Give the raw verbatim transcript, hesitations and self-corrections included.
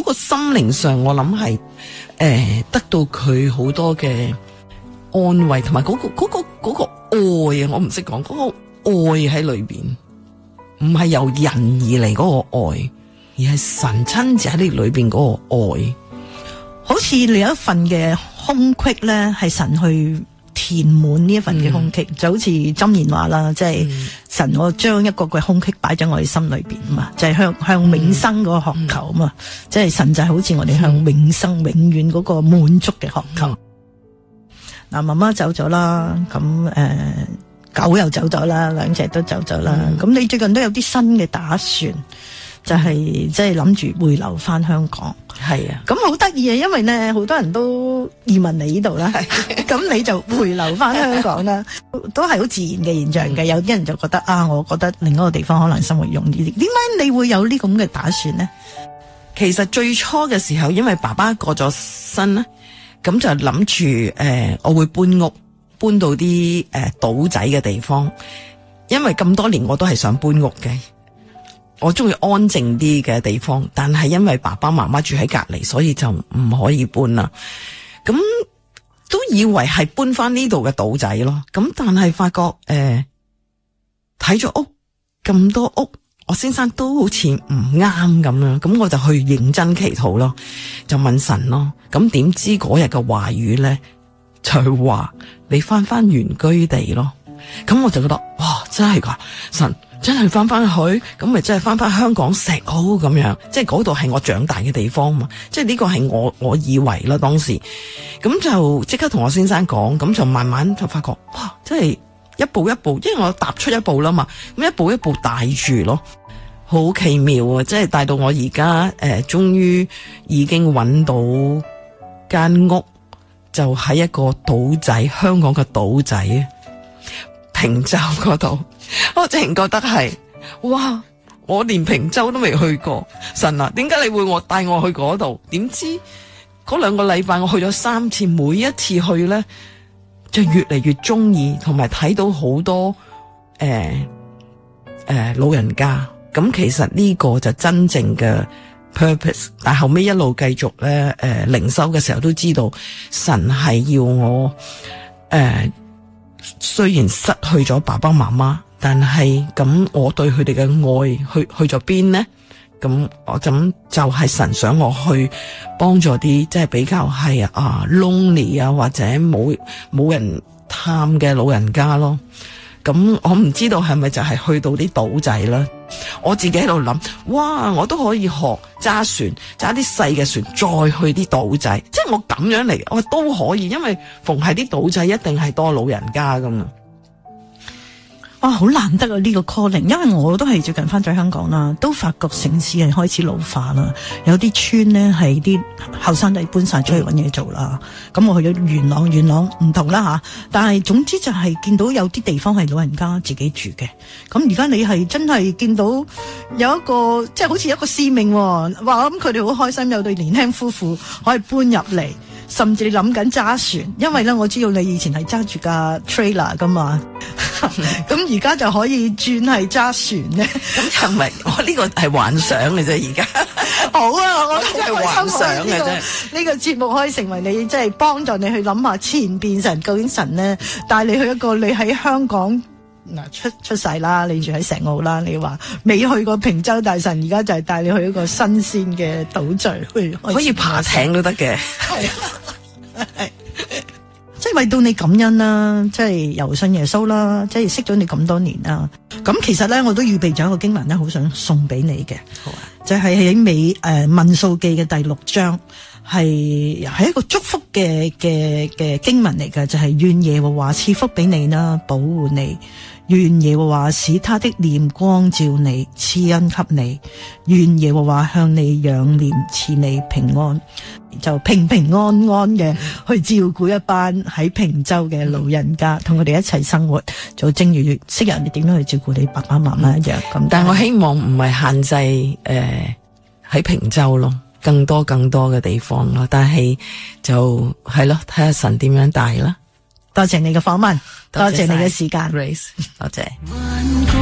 個心靈上我諗係誒得到佢好多嘅安慰，同埋嗰個嗰個嗰個愛啊，我唔識講嗰個愛喺裏邊，唔係由人而嚟嗰個愛，而係神親自喺你裏邊嗰個愛。 好似你有一份嘅空隙咧，係神去填滿呢一份嘅空隙，嗯、就好似箴言話啦，即係、嗯、神我將一個嘅空隙擺咗我哋心裏邊嘛，就係、是、向向永生嗰個渴求嘛，即係、嗯、神就係好似我哋向永生、嗯、永遠嗰個滿足嘅渴求。嗱、嗯，媽媽走咗啦，咁誒、呃、狗又走咗啦，兩隻都走咗啦，咁、嗯、你最近都有啲新嘅打算？就係即係諗住回流翻香港，係啊，咁好得意啊！因為咧好多人都移民嚟呢度啦，咁你就回流翻香港啦，都係好自然嘅現象嘅。嗯、有啲人就覺得啊，我覺得另一個地方可能生活容易啲。點解你會有呢咁嘅打算呢？ 其實最初嘅時候，因為爸爸過咗身咧，咁就諗住誒，我會搬屋，搬到啲誒島仔嘅地方，因為咁多年我都係想搬屋嘅。我中意安靜啲嘅地方，但係因為爸爸媽媽住喺隔籬，所以就唔可以搬啦。咁都以為係搬翻呢度嘅島仔咯。咁但係發覺誒，睇咗屋咁多屋，我先生都好似唔啱咁樣。咁我就去認真祈禱咯，就問神咯。咁點知嗰日嘅話語咧，就係話你翻翻原居地咯。咁我就覺得哇，真係噶神。真係翻翻去，咁咪真係翻翻香港石澳咁樣，即係嗰度係我長大嘅地方嘛，即係呢個係我我以為啦當時，咁就即刻同我先生講，咁就慢慢就發覺，哇，真係一步一步，因為我踏出一步啦嘛，咁一步一步帶住咯，好奇妙啊！即係帶到我而家誒，終於已經揾到間屋，就喺一個島仔，香港嘅島仔，平洲嗰度。我淨覺得係，哇！我連平洲都未去過，神啊，點解你會我帶我去嗰度？點知嗰兩個禮拜我去咗三次，每一次去咧就越嚟越中意，同埋睇到好多誒誒、呃呃、老人家。咁其實呢個就真正嘅 purpose。但後尾一路繼續咧，誒、呃、靈修嘅時候都知道神係要我誒、呃，雖然失去咗爸爸媽媽。但係咁，我對佢哋嘅愛去去咗邊呢？咁我咁就係神想我去幫助啲即係比較係啊 lonely 啊或者冇冇人探嘅老人家咯。咁我唔知道係咪就係去到啲島仔啦。我自己喺度諗，哇！我都可以學揸船，揸啲細嘅船，再去啲島仔。即係我咁樣嚟，我都可以，因為逢係啲島仔一定係多老人家噶嘛。 哇，好難得啊！呢個 calling，因為我都係最近翻咗香港啦，都發覺城市係開始老化啦，有啲村呢係啲後生仔搬晒出去搵嘢做啦。咁我去咗元朗，元朗唔同啦吓，但係總之就係見到有啲地方係老人家自己住嘅。咁而家你係真係見到有一個即係好似一個使命，哇！咁佢哋好開心，有對年輕夫婦可以搬入嚟。甚至你諗緊揸船，因為咧我知道你以前係揸住架 trailer 噶嘛，咁而家就可以轉係揸船咧。咁又唔係，我呢個係幻想嘅啫，而家好啊，我都係幻想嘅啫。 呢個節目可以成為你即係幫助你去諗下前邊神究竟神咧帶你去一個你喺香港。嗱，出出世啦，你住喺石澳啦，你話未去過平洲大神，而家就係帶你去一個新鮮嘅島嶼去， 可以爬艇都得嘅， 係係，即係為到你感恩啦，即係由信耶穌啦，即係識咗你咁多年啦。咁其實咧，我都預備咗一個經文咧，好想送俾你嘅，好啊，就係喺美誒民數記嘅第六章。係係一個祝福嘅嘅嘅經文嚟嘅，就係願耶和華賜福俾你啦，保護你；願耶和華使他的臉光照你，賜恩給你；願耶和華向你仰臉，賜你平安，就平平安安嘅去照顧一班喺平洲嘅老人家，同佢哋一齊生活，就正如昔日你點樣去照顧你爸爸媽媽一樣。咁，但係我希望唔係限制誒喺、呃、平洲咯。更多更多嘅地方咯，但係就係咯，睇下神點樣帶啦。多謝你嘅訪問，多謝你嘅時間 ，Grace，多謝。